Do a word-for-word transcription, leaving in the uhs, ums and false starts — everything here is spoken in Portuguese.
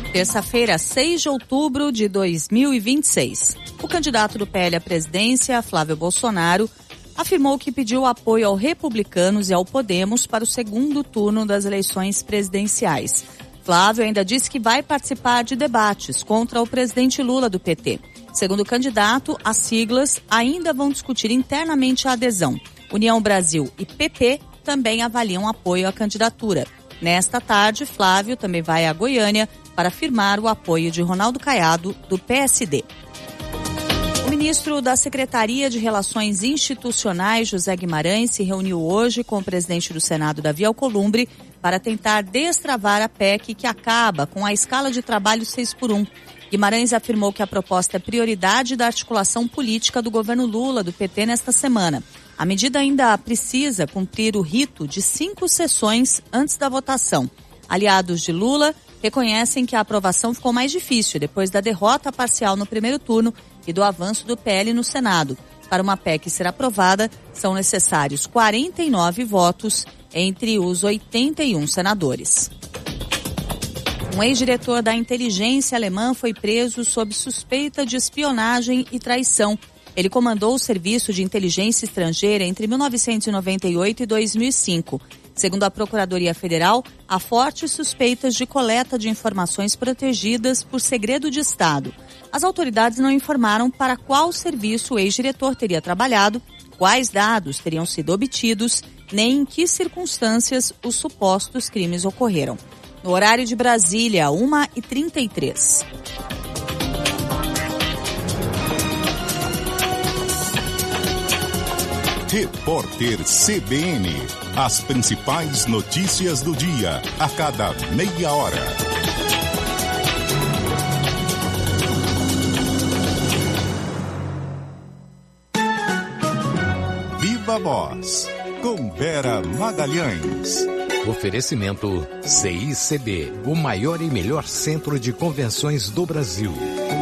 Terça-feira, seis de outubro de dois mil e vinte e seis. O candidato do P L à presidência, Flávio Bolsonaro, afirmou que pediu apoio ao Republicanos e ao Podemos para o segundo turno das eleições presidenciais. Flávio ainda disse que vai participar de debates contra o presidente Lula do P T. Segundo o candidato, as siglas ainda vão discutir internamente a adesão. União Brasil e P P também avaliam apoio à candidatura. Nesta tarde, Flávio também vai a Goiânia para firmar o apoio de Ronaldo Caiado, do P S D. O ministro da Secretaria de Relações Institucionais, José Guimarães, se reuniu hoje com o presidente do Senado, Davi Alcolumbre, para tentar destravar a P E C que acaba com a escala de trabalho seis por um. Guimarães afirmou que a proposta é prioridade da articulação política do governo Lula, do P T, nesta semana. A medida ainda precisa cumprir o rito de cinco sessões antes da votação. Aliados de Lula reconhecem que a aprovação ficou mais difícil depois da derrota parcial no primeiro turno e do avanço do P L no Senado. Para uma P E C ser aprovada, são necessários quarenta e nove votos entre os oitenta e um senadores. Um ex-diretor da inteligência alemã foi preso sob suspeita de espionagem e traição. Ele comandou o Serviço de Inteligência Estrangeira entre mil novecentos e noventa e oito e dois mil e cinco. Segundo a Procuradoria Federal, há fortes suspeitas de coleta de informações protegidas por segredo de Estado. As autoridades não informaram para qual serviço o ex-diretor teria trabalhado, quais dados teriam sido obtidos, nem em que circunstâncias os supostos crimes ocorreram. No horário de Brasília, uma e trinta e três. Repórter C B N. As principais notícias do dia, a cada meia hora. Viva Voz, com Vera Magalhães. Oferecimento C I C B, o maior e melhor centro de convenções do Brasil.